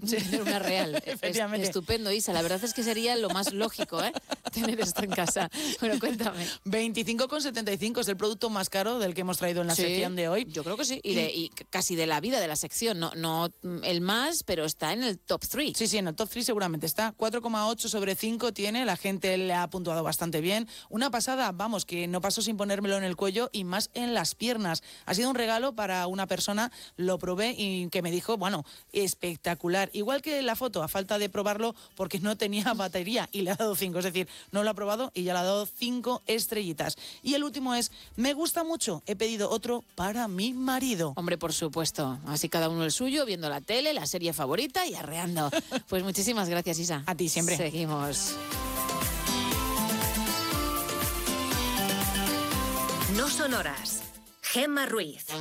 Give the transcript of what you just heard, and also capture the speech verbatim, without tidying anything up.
sí. tener una real. Efectivamente. Estupendo, Isa. La verdad es que sería lo más lógico, ¿eh? Tener esto en casa. Bueno, cuéntame. veinticinco con setenta y cinco es el producto más caro del que hemos traído en la Sí, sección de hoy. Yo creo que sí. Y, de, y casi de la vida de la sección. No, no el más, pero está en el top tres. Sí, sí, en el top tres seguramente está. cuatro coma ocho sobre cinco tiene. La gente le ha puntuado bastante bien. Una pasada, vamos, que no pasó sin ponérmelo en el cuello y más en las piernas. Ha sido un regalo para una persona. Lo probé y que me dijo, bueno, espectacular. Igual que la foto, a falta de probarlo porque no tenía batería y le ha dado cinco. Es decir, no lo ha probado y ya le ha dado cinco estrellitas. Y el último es, me gusta mucho. He pedido otro para mi marido. Hombre, por supuesto. Así cada uno el suyo, viendo la tele, la serie favorita y arreando. Pues muchísimas gracias, Isa. A ti siempre. Seguimos. No son horas. Gemma Ruiz.